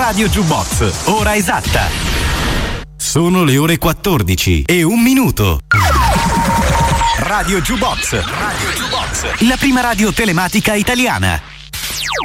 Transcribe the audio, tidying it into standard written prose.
Radio Jukebox, ora esatta. Sono le ore 14 e 1 minuto. Radio Jukebox, la prima radio telematica italiana.